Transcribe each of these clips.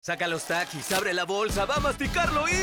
Saca los taquis, abre la bolsa, va a masticarlo y...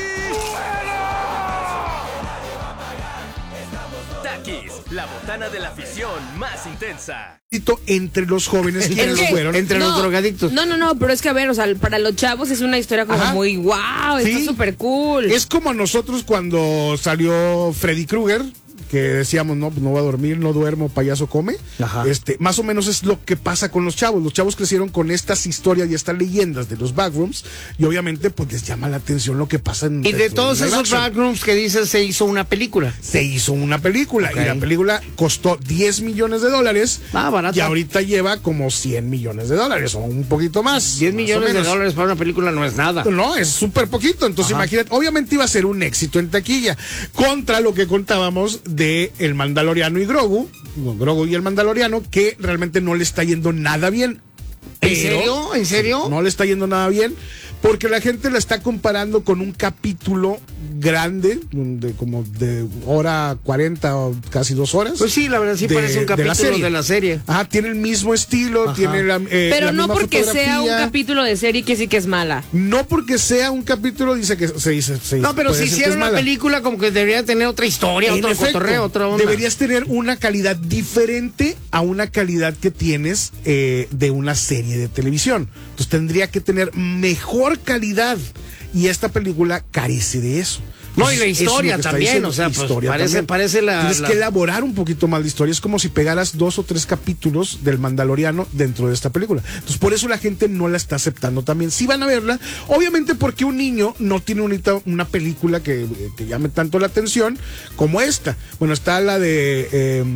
Takis, la botana de la afición más intensa. Entre los jóvenes y los fueron. Entre los drogadictos. No, pero es que a ver, o sea, para los chavos es una historia como muy wow, sí, está súper cool. Es como a nosotros cuando salió Freddy Krueger, que decíamos, no voy a dormir, no duermo, payaso come. Ajá. Más o menos es lo que pasa con los chavos. Los chavos crecieron con estas historias y estas leyendas de los backrooms y obviamente pues les llama la atención lo que pasa en... Y de todos esos backrooms que dices, se hizo una película. Se hizo una película y la película costó $10 millones. Barato. Y ahorita lleva como $100 millones, o un poquito más. $10 millones para una película no es nada. No, es súper poquito. Entonces imagínate, obviamente iba a ser un éxito en taquilla. Contra lo que contábamos de El Mandaloriano y Grogu y el Mandaloriano, que realmente no le está yendo nada bien. ¿En serio? No le está yendo nada bien, porque la gente la está comparando con un capítulo grande, como de hora 40 o casi 2 horas. Pues sí, la verdad sí parece un capítulo de la serie. Ajá, tiene el mismo estilo, tiene la pero la no misma porque fotografía. sea un capítulo de serie que sí que es mala. No porque sea un capítulo dice que se dice. No, pero si hiciera una película como que debería tener otra historia, en otro efecto, cotorreo, otra onda. Deberías tener una calidad diferente a una calidad que tienes de una serie de televisión. Entonces tendría que tener mejor calidad y esta película carece de eso. No, y la historia también, o sea, pues parece la... Tienes que elaborar un poquito más de historia. Es como si pegaras 2 o 3 capítulos del Mandaloriano dentro de esta película. Entonces, por eso la gente no la está aceptando también. Sí van a verla, obviamente porque un niño no tiene una película que llame tanto la atención como esta. Bueno, está la de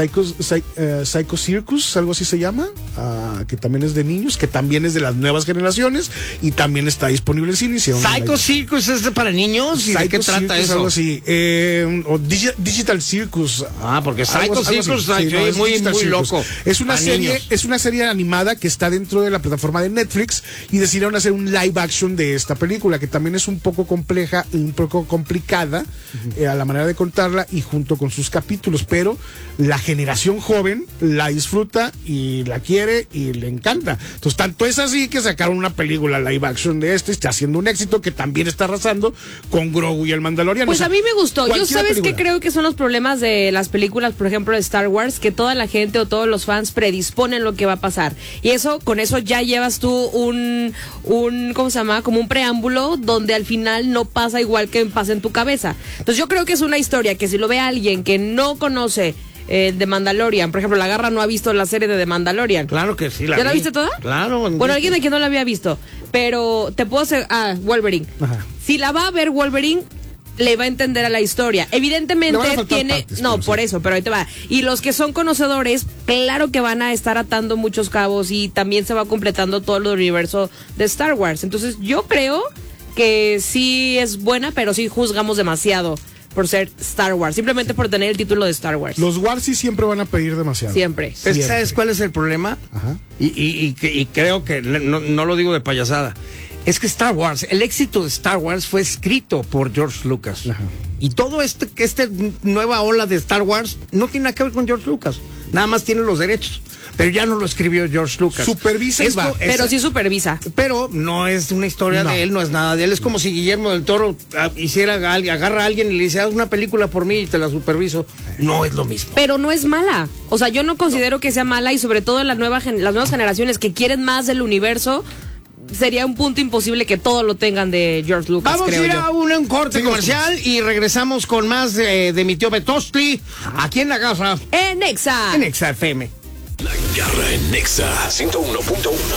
Psycho Circus, algo así se llama, que también es de niños, que también es de las nuevas generaciones y también está disponible en cine. ¿Psycho Circus es para niños? ¿Y de qué trata eso? Algo así. O Digital Circus. Porque Psycho Circus es muy loco. Es una serie animada que está dentro de la plataforma de Netflix y decidieron hacer un live action de esta película, que también es un poco compleja y un poco complicada a la manera de contarla y junto con sus capítulos, pero la generación joven la disfruta y la quiere y le encanta. Entonces, tanto es así que sacaron una película live action de está haciendo un éxito que también está arrasando con Grogu y el Mandaloriano. Pues o sea, a mí me gustó. Yo sabes película. que creo que son los problemas de las películas, por ejemplo, de Star Wars, que toda la gente o todos los fans predisponen lo que va a pasar. Y con eso ya llevas tú un ¿cómo se llama? Como un preámbulo donde al final no pasa igual que pasa en tu cabeza. Entonces yo creo que es una historia que si lo ve alguien que no conoce de Mandalorian, por ejemplo, la Garra no ha visto la serie de The Mandalorian. Claro que sí, ¿Ya la viste toda? Claro. Bueno, alguien de que no la había visto, pero te puedo hacer... Wolverine. Ajá. Si la va a ver Wolverine, le va a entender a la historia. Evidentemente tiene... Por eso, pero ahí te va. Y los que son conocedores, claro que van a estar atando muchos cabos y también se va completando todo el universo de Star Wars. Entonces, yo creo que sí es buena, pero sí juzgamos demasiado por ser Star Wars, simplemente por tener el título de Star Wars. Los Warsi siempre van a pedir demasiado. Siempre. ¿Sabes cuál es el problema? Ajá. Y creo que no lo digo de payasada. Es que Star Wars, el éxito de Star Wars fue escrito por George Lucas. Ajá. Y todo esta nueva ola de Star Wars no tiene nada que ver con George Lucas. Nada más tiene los derechos. Pero ya no lo escribió George Lucas. Supervisa y va. Pero sí supervisa. Pero no es una historia de él, no es nada de él. Es como si Guillermo del Toro agarra a alguien y le dice, haz una película por mí y te la superviso. No es lo mismo. Pero no es mala. O sea, yo no considero que sea mala y sobre todo en las nuevas generaciones que quieren más del universo, sería un punto imposible que todo lo tengan de George Lucas. Vamos a ir a un corte comercial y regresamos con más de mi tío Betostli aquí en la casa. En Nexa. En Nexa FM. La Garra en Nexa 101.1.